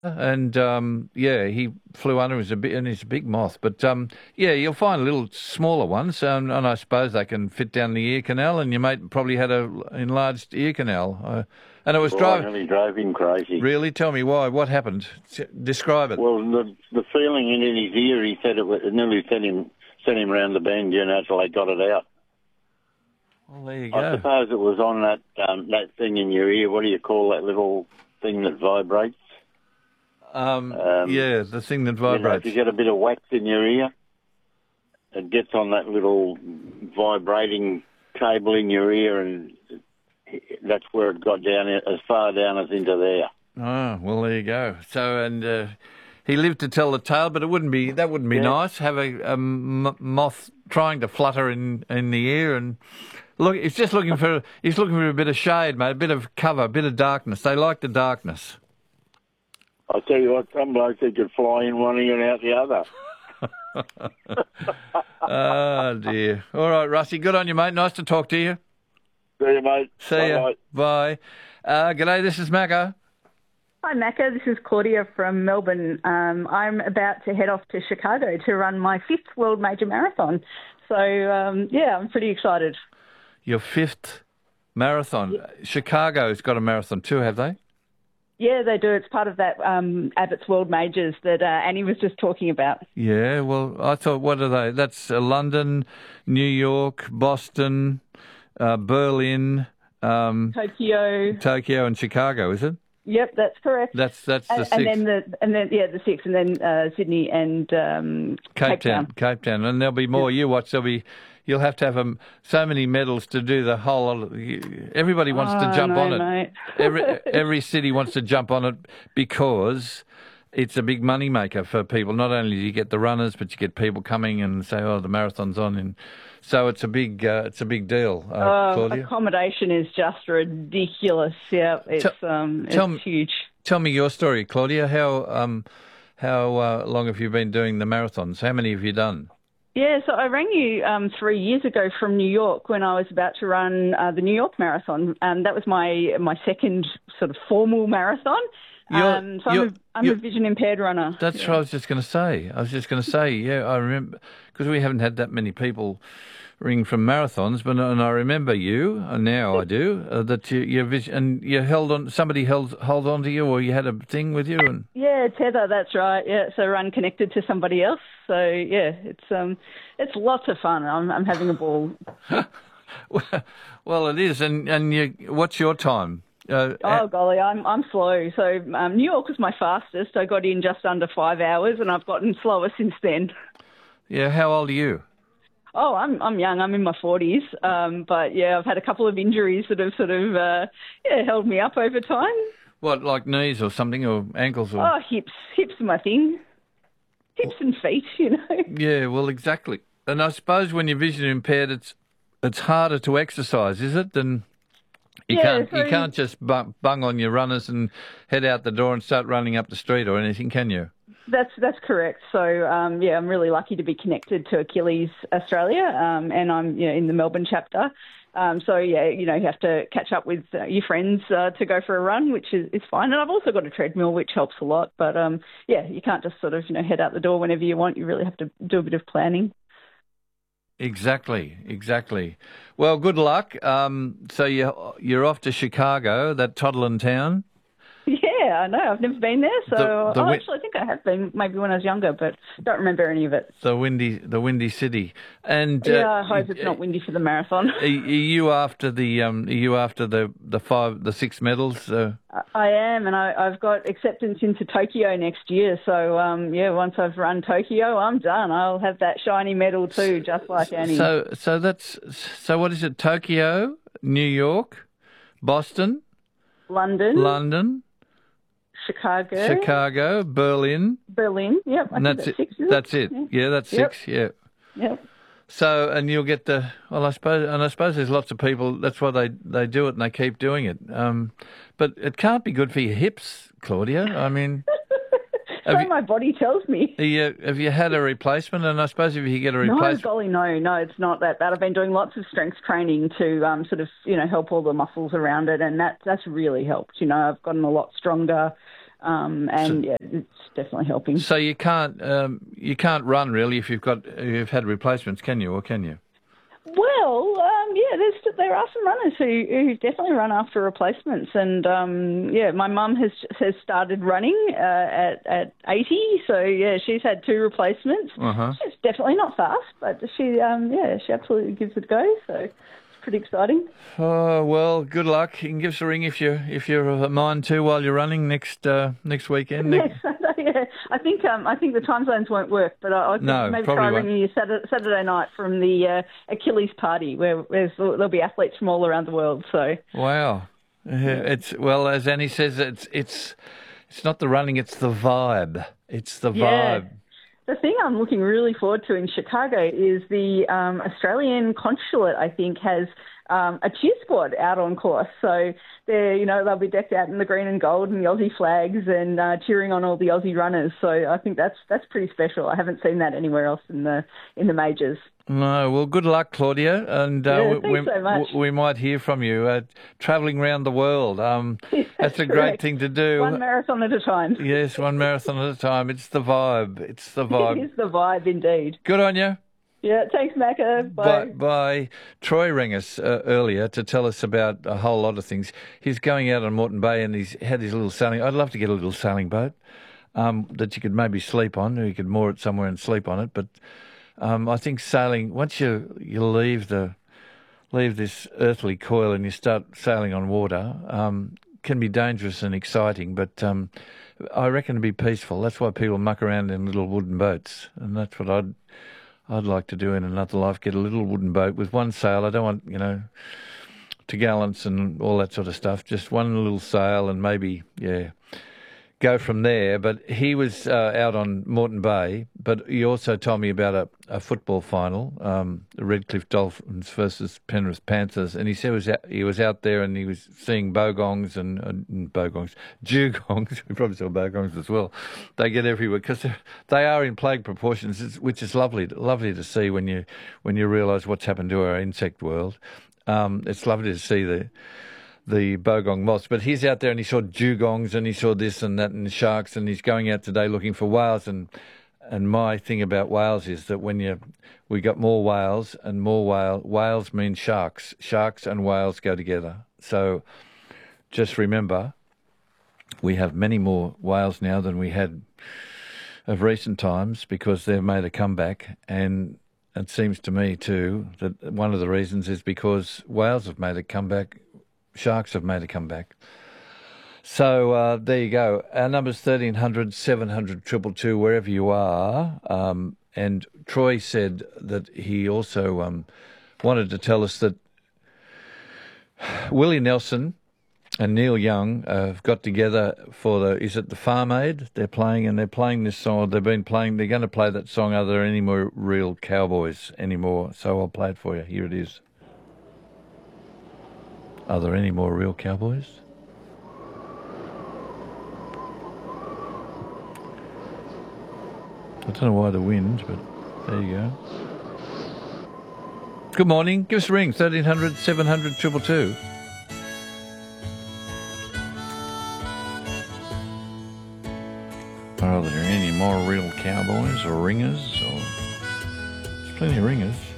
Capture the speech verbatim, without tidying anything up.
And um, yeah, he flew under. He was a bit, and he's a big moth. But um, yeah, you'll find little smaller ones, um, and I suppose they can fit down the ear canal. And your mate probably had a enlarged ear canal, uh, and it was Well, I driving. nearly drove him crazy. Really, tell me why? What happened? S- Describe it. Well, the the feeling in his ear, he said it, was, it nearly sent him sent him round the bend, you know, till they got it out. Well, there you I go. suppose it was on that um, that thing in your ear. What do you call that little thing that vibrates? Um, Um, yeah, the thing that You know, if vibrates. you get a bit of wax in your ear, it gets on that little vibrating cable in your ear, and that's where it got down, as far down as into there. Oh, well, there you go. So, and uh, he lived to tell the tale, but it wouldn't be that wouldn't be Yeah. nice. Have a, a m- moth trying to flutter in, in the ear, and look, he's just looking for he's looking for a bit of shade, mate, a bit of cover, a bit of darkness. They like the darkness. I tell you what, some blokes they could fly in one ear and out the other. Oh dear. All right, Rusty, good on you, mate. Nice to talk to you. See you, mate. See ya. Bye. Uh, g'day, this is Macca. Hi, Macca. This is Claudia from Melbourne. Um, I'm about to head off to Chicago to run my fifth World Major Marathon. So, um, yeah, I'm pretty excited. Your fifth marathon. Chicago's got a marathon too, have they? Yeah, they do. It's part of that um, Abbott's World Majors that uh, Annie was just talking about. Yeah, well, I thought, what are they? That's uh, London, New York, Boston, uh, Berlin, um, Tokyo. Tokyo, and Chicago, is it? Yep, that's correct. That's that's the and, six. and then the and then yeah, the six, and then uh, Sydney and um, Cape, Cape Town, Town. Cape Town, and there'll be more. You watch, there'll be. You'll have to have um, so many medals to do the whole. Everybody wants Oh, to jump no, on it. mate. every every city wants to jump on it because it's a big money maker for people. Not only do you get the runners, but you get people coming and say, "Oh, the marathon's on," and so it's a big uh, it's a big deal. Uh, Uh, Claudia, accommodation is just ridiculous. Yeah, it's Tell- um, it's tell me- huge. tell me your story, Claudia. How um how uh, long have you been doing the marathons? How many have you done? Yeah, so I rang you um, three years ago from New York when I was about to run uh, the New York Marathon. Um, that was my my second sort of formal marathon. You're- Um, so I'm, you're- a, I'm a you're- vision impaired runner. That's Yeah. what I was just going to say. I was just going to say, yeah, I remember, because we haven't had that many people ring from marathons, but and I remember you, and now I do, uh, that you, you vision, and you held on, somebody held hold on to you, or you had a thing with you, and Yeah, Tether, that's right. Yeah, so run connected to somebody else. So yeah, it's um, it's lots of fun. I'm I'm having a ball. well, it is. And and you, what's your time? Uh, Oh golly, I'm I'm slow. So um, New York was my fastest. I got in just under five hours, and I've gotten slower since then. yeah, how old are you? Oh, I'm I'm young. I'm in my forties. Um, but yeah, I've had a couple of injuries that have sort of uh, yeah held me up over time. What, like knees or something, or ankles, or? Oh, hips, hips are my thing. Hips and feet, you know. Yeah, well, exactly. And I suppose when you're vision impaired, it's it's harder to exercise, is it? Than you Yeah, can't so you can't just bung, bung on your runners and head out the door and start running up the street or anything, can you? That's that's correct. So um, yeah, I'm really lucky to be connected to Achilles Australia, um, and I'm you know in the Melbourne chapter. Um, so yeah, you know you have to catch up with uh, your friends uh, to go for a run, which is, is fine. And I've also got a treadmill, which helps a lot. But um, yeah, you can't just sort of you know head out the door whenever you want. You really have to do a bit of planning. Exactly, exactly. Well, good luck. Um, so you you're off to Chicago, that toddling town. Yeah, I know. I've never been there, so The- the oh, wi- actually, I think I have been maybe when I was younger, but don't remember any of it. The windy, the windy city, and uh, Yeah, I hope it's not windy for the marathon. Are, are you after the um? Are you after the the five, the six medals? Uh, I am, and I, I've got acceptance into Tokyo next year. So, um, yeah, once I've run Tokyo, I'm done. I'll have that shiny medal too, just like Annie. so so that's so. What is it? Tokyo, New York, Boston, London, London, Chicago, Chicago, Berlin, Berlin. Yep, I and think that's that's it. six. Is That's it. Yeah. Yeah, that's Yep. six. Yeah. Yep. So, and you'll get the, well, I suppose, and I suppose there's lots of people, that's why they, they do it and they keep doing it. Um, but it can't be good for your hips, Claudia. I mean, So have you, my body tells me. are you- have you had a replacement? And I suppose if you get a No, replacement, golly, no, no, it's not that bad. I've been doing lots of strength training to um, sort of, you know, help all the muscles around it, and that that's really helped. You know, I've gotten a lot stronger. Um, and So- yeah, it's definitely helping. So you can't um, you can't run really if you've got you've had replacements, can you, or can you? Well, um, yeah, there's, there are some runners who, who definitely run after replacements, and um, yeah, my mum has has started running uh, at at eighty, so yeah, she's had two replacements. Uh-huh. She's definitely not fast, but she um, yeah, she absolutely gives it a go. So it's pretty exciting. Oh well, good luck. You can give us a ring if you if you're of a mind to while you're running next uh, next weekend. Yes, yeah. I think um, I think the time zones won't work, but I, I could No, maybe probably try won't. ringing you Saturday, Saturday night from the uh, Achilles party, where where there'll be athletes from all around the world. So Wow, yeah, it's well as Annie says, it's it's it's not the running, it's the vibe. It's the Yeah. vibe. The thing I'm looking really forward to in Chicago is the um, Australian consulate, I think, has um, a cheer squad out on course. So they're, you know, they'll be decked out in the green and gold and the Aussie flags and uh, cheering on all the Aussie runners. So I think that's that's pretty special. I haven't seen that anywhere else in the in the majors. No, well, good luck, Claudia, and uh, Yeah, we, thanks we, so much. we might hear from you uh, travelling around the world. Um, that's a great correct. thing to do. One marathon at a time. Yes, one marathon at a time. It's the vibe. It's the It vibe. is the vibe indeed. Good on you. Yeah, thanks, Macca. Bye. Bye. Bye. Troy rang us uh, earlier to tell us about a whole lot of things. He's going out on Moreton Bay and he's had his little sailing. I'd love to get a little sailing boat um, that you could maybe sleep on. You could moor it somewhere and sleep on it. But um, I think sailing, once you, you leave the leave this earthly coil and you start sailing on water, um, can be dangerous and exciting. But um, I reckon it'd be peaceful. That's why people muck around in little wooden boats, and that's what I'd. I'd like to do in another life, get a little wooden boat with one sail. I don't want, you know, to gallants and all that sort of stuff. Just one little sail and maybe, yeah, go from there. But he was uh, out on Moreton Bay, but he also told me about a, a football final, um, the Redcliffe Dolphins versus Penrith Panthers, and he said he was out, he was out there and he was seeing bogongs and, uh, bogongs, dugongs. We probably saw bogongs as well. They get everywhere because they are in plague proportions, which is lovely, lovely to see when you when you realise what's happened to our insect world. Um, it's lovely to see the. the bogong moths, but he's out there and he saw dugongs and he saw this and that and sharks, and he's going out today looking for whales. And and my thing about whales is that when you we got more whales and more whale whales mean sharks. Sharks and whales go together. So just remember, we have many more whales now than we had of recent times because they've made a comeback. And it seems to me too that one of the reasons is because whales have made a comeback. Sharks have made a comeback. So uh, there you go. Our number's thirteen hundred, seven hundred, two two two, wherever you are. Um, and Troy said that he also um, wanted to tell us that Willie Nelson and Neil Young uh, have got together for the, is it the Farm Aid? They're playing, and they're playing this song. They've been playing, they're going to play that song, Are There Any More Real Cowboys Anymore? So I'll play it for you. Here it is. Are there any more real cowboys? I don't know why the wind, but there you go. Good morning. Give us a ring, thirteen hundred, seven hundred, two two two. Are there any more real cowboys or ringers? Or... There's plenty of ringers.